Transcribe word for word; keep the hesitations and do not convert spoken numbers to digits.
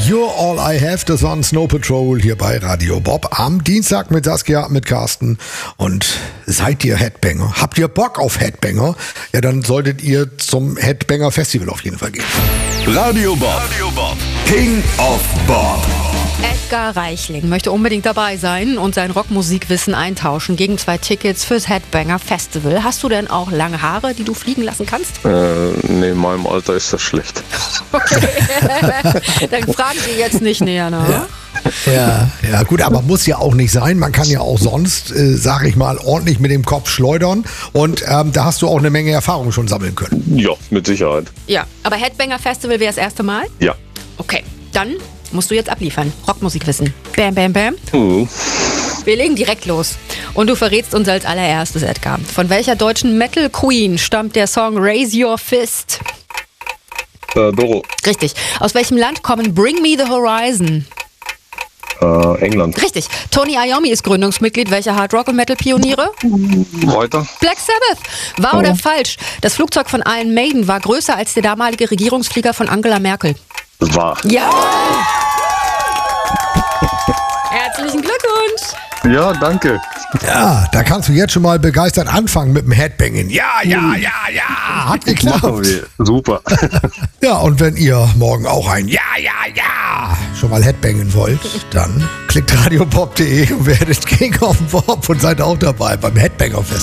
You're All I Have, das war ein Snow Patrol hier bei Radio Bob am Dienstag mit Saskia, mit Carsten. Und seid ihr Headbanger? Habt ihr Bock auf Headbanger? Ja, dann solltet ihr zum Headbanger Festival auf jeden Fall gehen. Radio Bob, Radio Bob. King of Bob. Edgar Reichling möchte unbedingt dabei sein und sein Rockmusikwissen eintauschen gegen zwei Tickets fürs Headbanger Festival. Hast du denn auch lange Haare, die du fliegen lassen kannst? Äh, nee, in meinem Alter ist das schlecht. Okay, dann fragen Sie jetzt nicht näher nach. Ja. Ja, ja, gut, aber muss ja auch nicht sein. Man kann ja auch sonst, äh, sag ich mal, ordentlich mit dem Kopf schleudern. Und ähm, da hast du auch eine Menge Erfahrung schon sammeln können. Ja, mit Sicherheit. Ja, aber Headbanger Festival wäre das erste Mal? Ja. Okay, dann musst du jetzt abliefern. Rockmusikwissen. Bam, bam, bam. Mhm. Wir legen direkt los. Und du verrätst uns als allererstes, Edgar. Von welcher deutschen Metal Queen stammt der Song Raise Your Fist? Äh, Doro. Richtig. Aus welchem Land kommen Bring Me the Horizon? Äh, England. Richtig. Tony Iommi ist Gründungsmitglied welcher Hard Rock und Metal Pioniere? Weiter. Black Sabbath. Wahr oder falsch? Das Flugzeug von Iron Maiden war größer als der damalige Regierungsflieger von Angela Merkel. Wahr. Ja. Herzlichen Glückwunsch. Ja, danke. Ja, da kannst du jetzt schon mal begeistert anfangen mit dem Headbanging. Ja, ja, ja, ja, hat geklappt. Machen wir. Super. Ja, und wenn ihr morgen auch ein Ja, ja, ja schon mal Headbangen wollt, dann klickt radiobob punkt de und werdet King of Bob und seid auch dabei beim Headbanger Festival.